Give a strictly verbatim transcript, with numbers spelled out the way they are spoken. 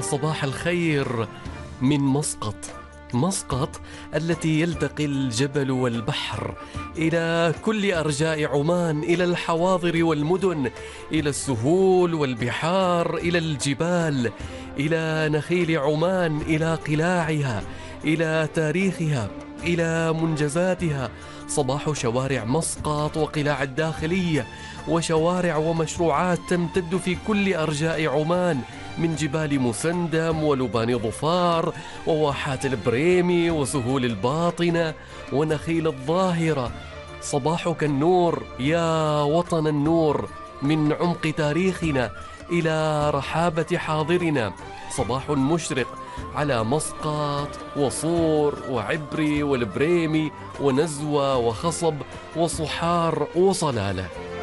صباح الخير من مسقط. مسقط التي يلتقي الجبل والبحر إلى كل أرجاء عمان، إلى الحواضر والمدن، إلى السهول والبحار، إلى الجبال، إلى نخيل عمان، إلى قلاعها، إلى تاريخها، إلى منجزاتها. صباح شوارع مسقط وقلاع الداخلية وشوارع ومشروعات تمتد في كل أرجاء عمان، من جبال مسندم ولبان ظفار وواحات البريمي وسهول الباطنة ونخيل الظاهرة. صباحك النور يا وطن النور، من عمق تاريخنا إلى رحابة حاضرنا. صباح مشرق على مسقط وصور وعبري والبريمي ونزوة وخصب وصحار وصلالة.